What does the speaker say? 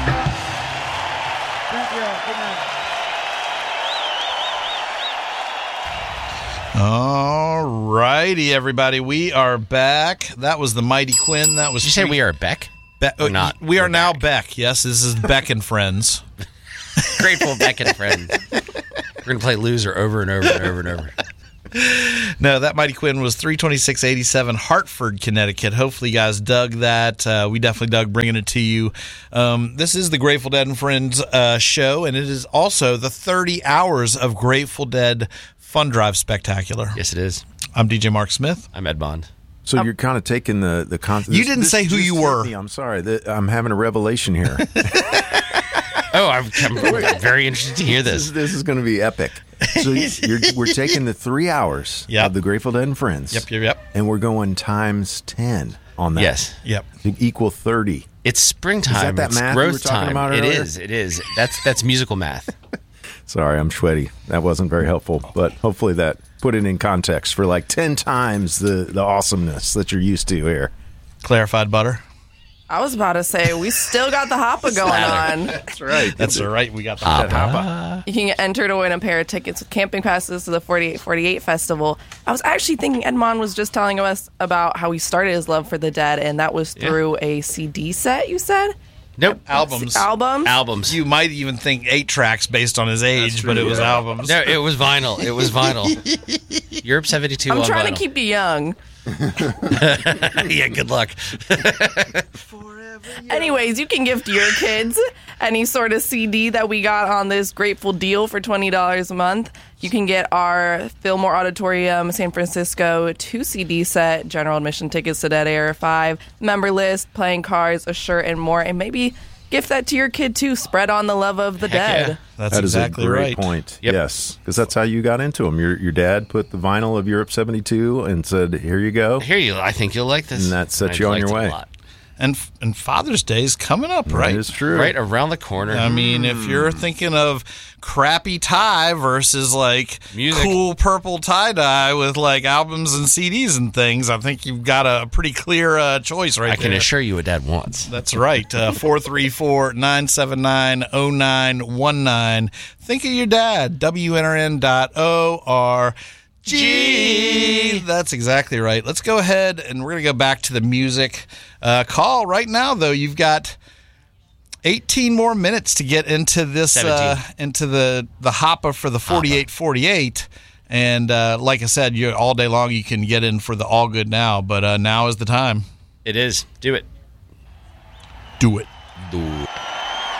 Thank you. Good night. All righty, everybody. We are back. That was the Mighty Quinn. That was. Did you say we are Beck? Or not? We are We're now back. Beck. Yes, this is Beck and Friends. Grateful Beck and Friends. We're going to play Loser over and over and over and over. No, that Mighty Quinn was 32687 Hartford, Connecticut. Hopefully you guys dug that. We definitely dug bringing it to you. This is the Grateful Dead and Friends show, and it is also the 30 hours of Grateful Dead Fun Drive Spectacular. Yes, it is. I'm DJ Mark Smith. I'm Ed Bond. So you're kind of taking the concept. You didn't say who you were. I'm sorry. I'm having a revelation here. Oh, I'm very interested to hear this. This is going to be epic. So we're taking the 3 hours of the Grateful Dead and Friends. Yep. And we're going times 10 on that. Yes. Yep. To equal 30. It's springtime. Is that it's math we were growth talking time. about It earlier? is. It is. That's musical math. Sorry, I'm sweaty. That wasn't very helpful, but hopefully that put it in context for like 10 times the awesomeness that you're used to here. Clarified butter. I was about to say, we still got the hoppa going on. That's right. That's all right. We got the hoppa. You can get entered to win a pair of tickets with camping passes to the 4848 Festival. I was actually thinking Edmond was just telling us about how he started his love for the Dead, and that was through a CD set, you said? Nope. Albums. Albums. You might even think 8 tracks based on his age, but it was albums. No, it was vinyl. It was vinyl. Europe 72 I'm on trying vinyl. to keep you young. Yeah, good luck. Anyways, you can gift your kids any sort of CD that we got on this grateful deal for $20 a month. You can get our Fillmore Auditorium San Francisco 2 CD set, general admission tickets to Dead Air 5, member list, playing cards, a shirt, and more. And maybe gift that to your kid, too. Spread on the love of the Heck Dead. yeah. That's That is exactly a great right. point. Yep. Yes, because that's how you got into them. Your dad put the vinyl of Europe 72 and said, here you go. Here you. I think you'll like this. And that sets I you on liked your it a way. lot. And Father's Day is coming up, right? That is true. Right around the corner. I mean, if you're thinking of crappy tie versus like Music. cool purple tie-dye with like albums and CDs and things, I think you've got a pretty clear choice right I there. can assure you what Dad wants. That's right. 434-979-0919. Think of your dad. WNRN.org. That's exactly right. Let's go ahead and we're going to go back to the music. Call right now, though. You've got 18 more minutes to get into this, 17. into the hoppa for the 4848. And like I said, you all day long you can get in for the all good now, but now is the time. It is. Do it. Do it.